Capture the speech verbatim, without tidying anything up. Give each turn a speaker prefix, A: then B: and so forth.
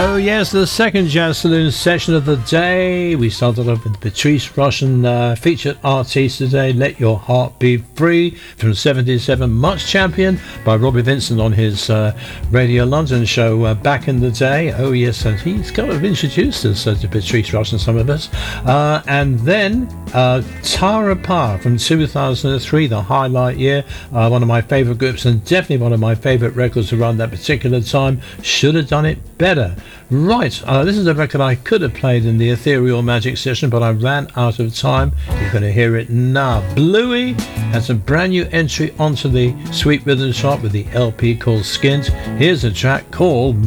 A: Oh yes, the second Jazz Saloon session of the day. We started off with Patrice Rushen, uh, featured artist today, Let Your Heart Be Free, from seventy-seven, much championed by Robbie Vincent on his uh, Radio London show uh, back in the day. Oh yes, and he's kind of introduced us uh, to Patrice Rushen, some of us. Uh, and then uh, Tara Parr from two thousand three, the highlight year, uh, one of my favourite groups and definitely one of my favourite records around that particular time. Should have done it better. Right, uh, this is a record I could have played in the Ethereal Magic session, but I ran out of time. You're going to hear it now. Bluey has a brand new entry onto the Sweet Rhythm chart with the L P called Skint. Here's a track called